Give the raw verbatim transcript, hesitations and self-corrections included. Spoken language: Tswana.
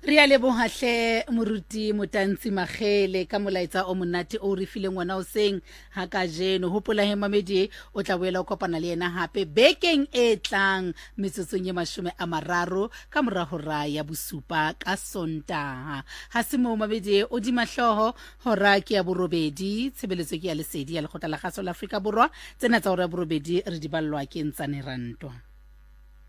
Re a lebogahle moruti Motantsi Magele ka molaetsa o monate o re fileng ngwana o seng ha ka jeno. Hopola he mamedi o tla boela o kopana le yena hape bekeng e tlang metsotsong ye mashome a mararo ka morago ra ya bosupa ka Sontaha. Ha se mo mamedi o di mahloho hora ke ya borobedi tshebeletso ke ya lesedi ya lekgotla la gaso la Afrika Borwa tsena tsa hora borobedi re di ballwa ke Ntsane Rantwa.